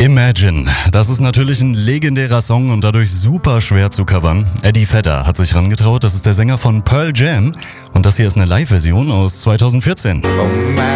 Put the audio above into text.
Imagine. Das ist natürlich ein legendärer Song und dadurch super schwer zu covern. Eddie Vedder hat sich rangetraut, das ist der Sänger von Pearl Jam und das hier ist eine Live-Version aus 2014.